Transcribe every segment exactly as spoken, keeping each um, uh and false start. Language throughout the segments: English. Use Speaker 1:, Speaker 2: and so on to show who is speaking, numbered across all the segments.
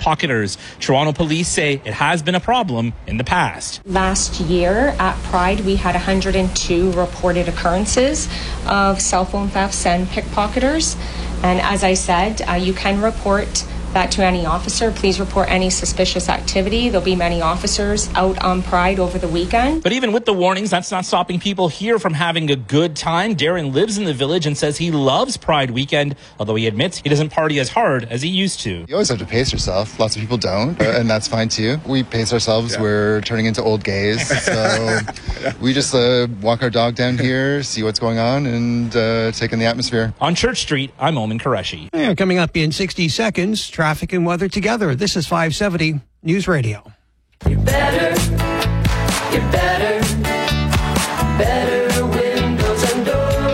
Speaker 1: pickpocketers. Toronto police say it has been a problem in the past.
Speaker 2: Last year at Pride, we had one hundred two reported occurrences of cell phone thefts and pickpocketers. And as I said, uh, you can report that to any officer. Please report any suspicious activity. There'll be many officers out on Pride over the weekend.
Speaker 1: But even with the warnings, that's not stopping people here from having a good time. Darren lives in the village and says he loves Pride weekend, although he admits he doesn't party as hard as he used to.
Speaker 3: You always have to pace yourself. Lots of people don't, and that's fine too. We pace ourselves. Yeah. We're turning into old gays. So we just uh, walk our dog down here, see what's going on, and uh, take in the atmosphere.
Speaker 1: On Church Street, I'm Omen Qureshi.
Speaker 4: Yeah, coming up in sixty seconds, traffic and weather together. This is five seventy News Radio.
Speaker 5: You're better. You're better. Better windows and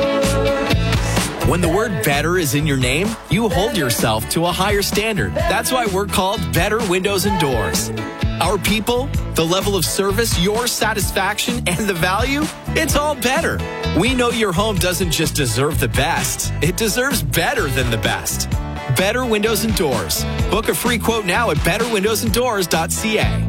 Speaker 5: doors.
Speaker 6: When the word better is in your name, you hold yourself to a higher standard. That's why we're called Better Windows and Doors. Our people, the level of service, your satisfaction, and the value, it's all better. We know your home doesn't just deserve the best, it deserves better than the best. Better Windows and Doors. Book a free quote now at better windows and doors dot c a.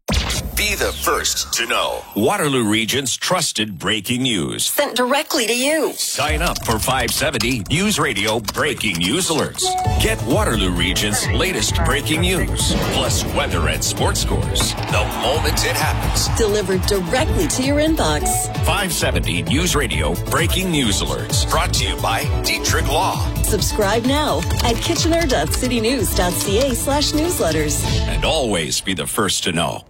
Speaker 7: Be the first to know. Waterloo Region's trusted breaking news.
Speaker 8: Sent directly to you.
Speaker 7: Sign up for five seventy News Radio Breaking News Alerts. Get Waterloo Region's latest breaking news, plus weather and sports scores, the moment it happens.
Speaker 8: Delivered directly to your inbox.
Speaker 7: five seventy News Radio Breaking News Alerts. Brought to you by Dietrich Law.
Speaker 8: Subscribe now at kitchener dot city news dot c a slash newsletters.
Speaker 7: And always be the first to know.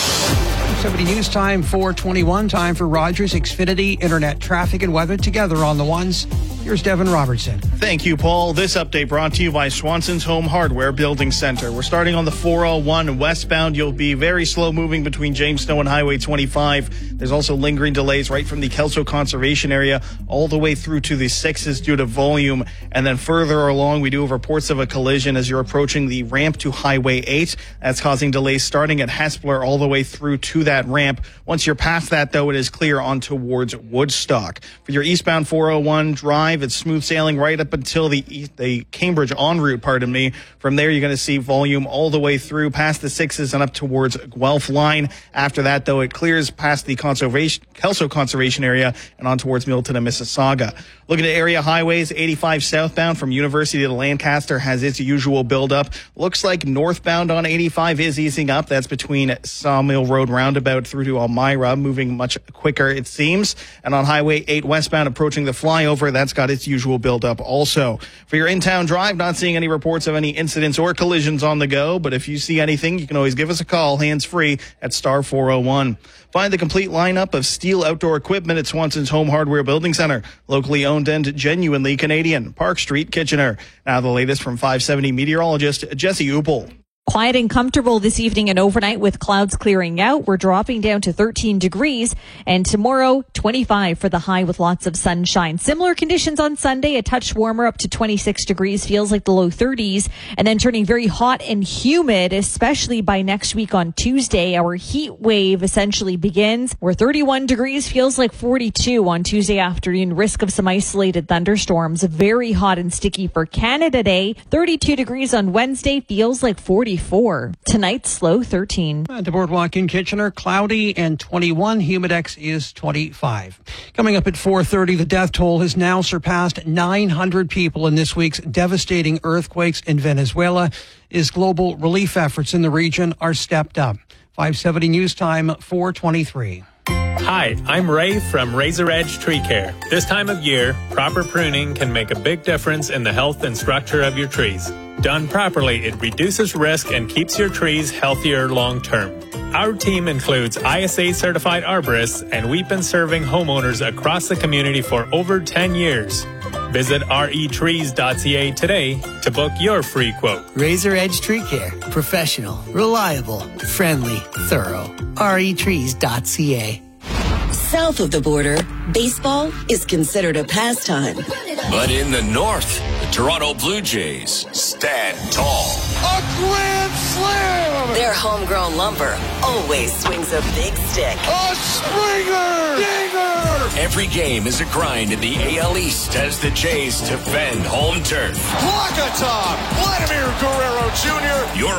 Speaker 4: seventy News Time, four twenty-one. Time for Rogers Xfinity Internet traffic and weather together on the ones. Here's Devin Robertson.
Speaker 9: Thank you, Paul. This update brought to you by Swanson's Home Hardware Building Center. We're starting on the four oh one westbound. You'll be very slow moving between Jamestown and Highway twenty-five. There's also lingering delays right from the Kelso Conservation Area all the way through to the sixes due to volume. And then further along, we do have reports of a collision as you're approaching the ramp to Highway eight. That's causing delays starting at Hespeler all the way through to that ramp. Once you're past that, though, it is clear on towards Woodstock. For your eastbound four oh one drive, it's smooth sailing right up until the the Cambridge en route, pardon me. From there, you're going to see volume all the way through past the sixes and up towards Guelph Line. After that, though, it clears past the conservation, Kelso Conservation Area and on towards Milton and Mississauga. Looking at area highways, eighty-five southbound from University to Lancaster has its usual buildup. Looks like northbound on eighty-five is easing up. That's between Sawmill Road roundabout through to Elmira, moving much quicker, it seems. And on Highway eight westbound approaching the flyover, that's got its usual buildup also. For your in-town drive, not seeing any reports of any incidents or collisions on the go, but if you see anything, you can always give us a call, hands-free, at star four oh one. Find the complete lineup of Steel outdoor equipment at Swanson's Home Hardware Building Center. Locally owned and genuinely Canadian. Park Street, Kitchener. Now the latest from five seventy meteorologist Jesse Upel.
Speaker 10: Quiet and comfortable this evening and overnight with clouds clearing out. We're dropping down to thirteen degrees, and tomorrow twenty-five for the high with lots of sunshine. Similar conditions on Sunday, a touch warmer up to twenty-six degrees, feels like the low thirties, and then turning very hot and humid, especially by next week on Tuesday. Our heat wave essentially begins where thirty-one degrees feels like forty-two on Tuesday afternoon. Risk of some isolated thunderstorms. Very hot and sticky for Canada Day. thirty-two degrees on Wednesday, feels like forty-four. Tonight's low thirteen.
Speaker 4: At the Boardwalk in Kitchener, cloudy and twenty-one. Humidex is twenty-five. Coming up at four thirty, the death toll has now surpassed nine hundred people in this week's devastating earthquakes in Venezuela as global relief efforts in the region are stepped up. five seventy News Time, four twenty-three.
Speaker 11: Hi, I'm Ray from Razor Edge Tree Care. This time of year, proper pruning can make a big difference in the health and structure of your trees. Done properly, it reduces risk and keeps your trees healthier long term. Our team includes I S A certified arborists, and we've been serving homeowners across the community for over ten years. Visit R E trees dot c a today to book your free quote.
Speaker 12: Razor Edge Tree Care. Professional, reliable, friendly, thorough. R E trees dot c a.
Speaker 8: South of the border, baseball is considered a pastime.
Speaker 7: But in the north, the Toronto Blue Jays stand tall.
Speaker 5: A grand slam!
Speaker 8: Their homegrown lumber always swings a big stick.
Speaker 5: A Springer! Dinger!
Speaker 7: Every game is a grind in the A L East as the Jays defend home turf.
Speaker 5: Block a top! Vladimir Guerrero Junior!
Speaker 7: Your home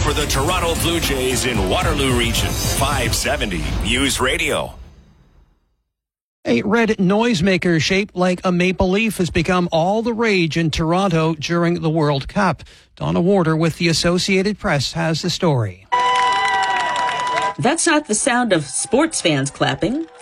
Speaker 7: for the Toronto Blue Jays in Waterloo Region. five seventy News Radio.
Speaker 4: A red noisemaker shaped like a maple leaf has become all the rage in Toronto during the World Cup. Donna Warder with the Associated Press has the story.
Speaker 13: That's not the sound of sports fans clapping.